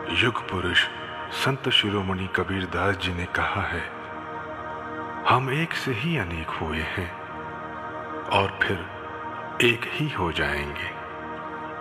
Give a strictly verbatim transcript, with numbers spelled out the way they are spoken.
युग पुरुष संत शिरोमणि कबीरदास जी ने कहा है, हम एक से ही अनेक हुए हैं और फिर एक ही हो जाएंगे।